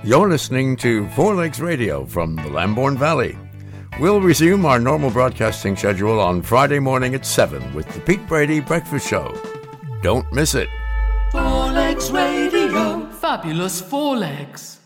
You're listening to Four Legs Radio from the Lambourne Valley. We'll resume our normal broadcasting schedule on Friday morning at 7 with the Pete Brady Breakfast Show. Don't miss it. Four Legs Radio. Fabulous Four Legs.